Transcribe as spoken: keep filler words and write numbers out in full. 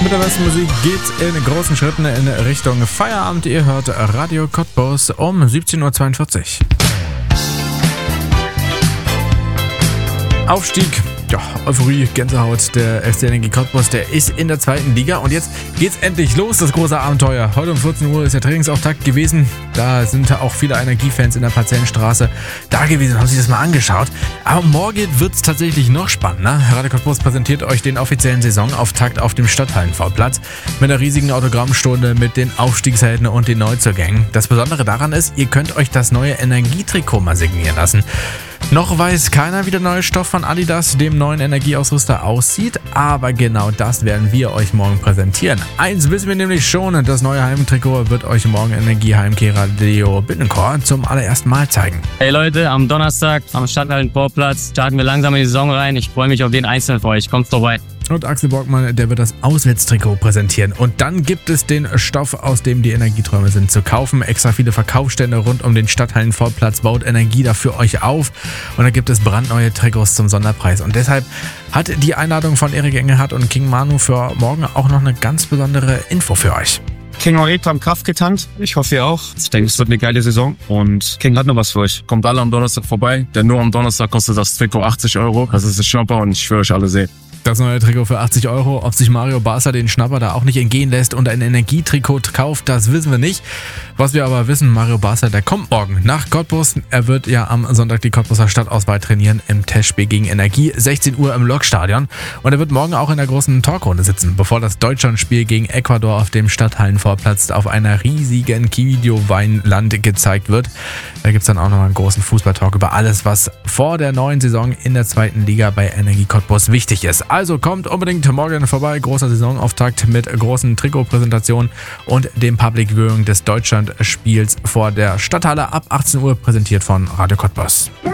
Mit der besten Musik geht's in großen Schritten in Richtung Feierabend. Ihr hört Radio Cottbus um siebzehn Uhr zweiundvierzig. Aufstieg, ja, Euphorie, Gänsehaut. Der F C Energie Cottbus, der ist in der zweiten Liga und jetzt geht's endlich los, das große Abenteuer. Heute um vierzehn Uhr ist der Trainingsauftakt gewesen. Da sind auch viele Energiefans in der Parzellenstraße da gewesen und haben sich das mal angeschaut. Aber morgen wird's tatsächlich noch spannender. Radio Cottbus präsentiert euch den offiziellen Saisonauftakt auf dem Stadthallenvorplatz mit einer riesigen Autogrammstunde mit den Aufstiegshelden und den Neuzugängen. Das Besondere daran ist, ihr könnt euch das neue Energietrikot mal signieren lassen. Noch weiß keiner, wie der neue Stoff von Adidas, dem neuen Energieausrüster, aussieht, aber genau das werden wir euch morgen präsentieren. Eins wissen wir nämlich schon, das neue Heimtrikot wird euch morgen Energieheimkehrer Leo Bittencourt zum allerersten Mal zeigen. Hey Leute, am Donnerstag am Stadthallenvorplatz starten wir langsam in die Saison rein. Ich freue mich auf jeden Einzelnen für euch. Kommt vorbei. Und Axel Borgmann, der wird das Auswärtstrikot präsentieren. Und dann gibt es den Stoff, aus dem die Energieträume sind, zu kaufen. Extra viele Verkaufsstände rund um den Stadthallenvorplatz baut Energie da für euch auf. Und da gibt es brandneue Trikots zum Sonderpreis. Und deshalb hat die Einladung von Erik Engelhardt und King Manu für morgen auch noch eine ganz besondere Info für euch. King Henrik am Kraft getankt. Ich hoffe ihr auch. Ich denke, es wird eine geile Saison und King hat noch was für euch. Kommt alle am Donnerstag vorbei, denn nur am Donnerstag kostet das Trikot achtzig Euro. Das ist ein Schnapper und ich will euch alle sehen. Das neue Trikot für achtzig Euro. Ob sich Mario Basler den Schnapper da auch nicht entgehen lässt und ein Energietrikot kauft, das wissen wir nicht. Was wir aber wissen, Mario Basler, der kommt morgen nach Cottbus. Er wird ja am Sonntag die Cottbuser Stadtauswahl trainieren im Testspiel gegen Energie. sechzehn Uhr im Lokstadion. Und er wird morgen auch in der großen Talkrunde sitzen, bevor das Deutschlandspiel gegen Ecuador auf dem Stadthallenvorplatz auf einer riesigen Videoweinland gezeigt wird. Da gibt es dann auch noch einen großen Fußballtalk über alles, was vor der neuen Saison in der zweiten Liga bei Energie Cottbus wichtig ist. Also kommt unbedingt morgen vorbei. Großer Saisonauftakt mit großen Trikotpräsentationen und dem Public Viewing des Deutschlandspiels vor der Stadthalle ab achtzehn Uhr, präsentiert von Radio Cottbus.